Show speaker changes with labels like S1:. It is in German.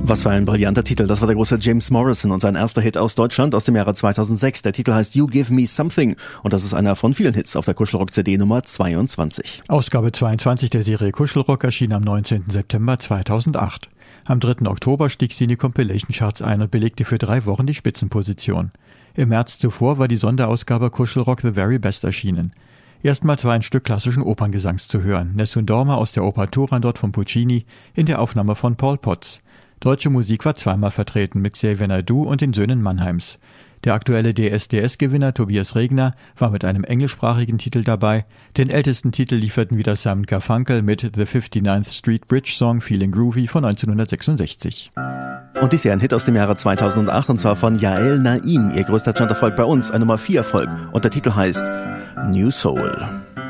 S1: Was für ein brillanter Titel. Das war der große James Morrison und sein erster Hit aus Deutschland aus dem Jahre 2006. Der Titel heißt You Give Me Something und das ist einer von vielen Hits auf der Kuschelrock-CD Nummer 22.
S2: Ausgabe 22 der Serie Kuschelrock erschien am 19. September 2008. Am 3. Oktober stieg sie in die Compilation-Charts ein und belegte für 3 Wochen die Spitzenposition. Im März zuvor war die Sonderausgabe Kuschelrock The Very Best erschienen. Erstmals war ein Stück klassischen Operngesangs zu hören. Nessun Dorma aus der Oper Turandot von Puccini in der Aufnahme von Paul Potts. Deutsche Musik war zweimal vertreten mit Xavier Naidoo und den Söhnen Mannheims. Der aktuelle DSDS-Gewinner Tobias Regner war mit einem englischsprachigen Titel dabei. Den ältesten Titel lieferten wieder Simon Garfunkel mit The 59th Street Bridge Song Feeling Groovy von 1966.
S1: Und dies ist ein Hit aus dem Jahre 2008 und zwar von Yael Naim. Ihr größter Charterfolg bei uns, ein Nummer 4 Erfolg und der Titel heißt New Soul.